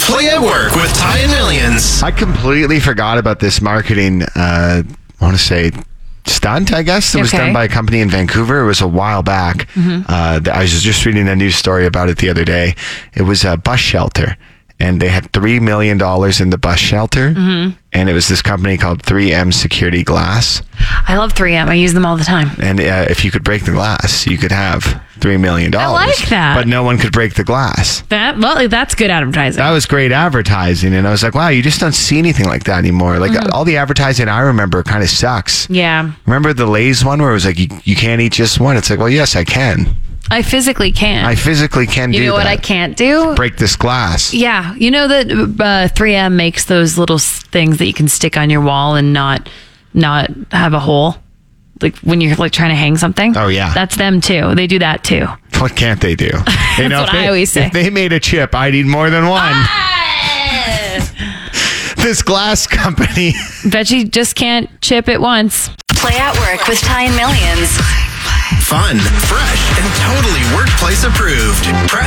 Play at Work with Ty and Millions. I completely forgot about this marketing, I want to say, stunt, I guess. It was done by a company in Vancouver. It was a while back. I was just reading a news story about it the other day. It was a bus shelter, and they had $3 million in the bus shelter. And it was this company called 3M Security Glass. I love 3M. I use them all the time. And if you could break the glass, you could have $3 million. I like that. But no one could break the glass. That's good advertising. That was great advertising. And I was like, wow, you just don't see anything like that anymore. Like all the advertising I remember kind of sucks. Yeah. Remember the Lay's one where it was like, you can't eat just one? It's like, well, yes, I can. I physically can. I physically can do that. You know what I can't do? Break this glass. Yeah. You know that 3M makes those little things that you can stick on your wall and not have a hole? Like when you're like trying to hang something? Oh, yeah. That's them too. They do that too. What can't they do? That's what I always say. If they made a chip, I'd eat more than one. This glass company. Bet you just can't chip it once. Play at Work with Ty and Millions. Fun, fresh, and totally workplace approved.